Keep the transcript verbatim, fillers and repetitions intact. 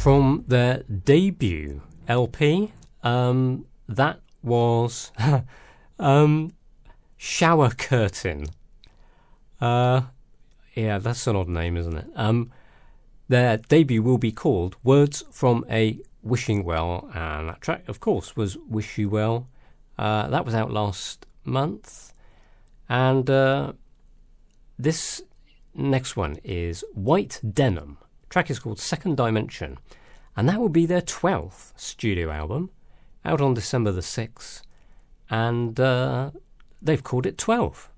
from their debut L P. Um, that was um, Shower Curtain. Uh, yeah, that's an odd name, isn't it? Um, their debut will be called Words from a Wishing Well, and that track, of course, was Wish You Well. Uh, that was out last month. And uh, this next one is White Denim. The track is called Second Dimension, and that will be their twelfth studio album, out on December the sixth, and uh, they've called it twelve.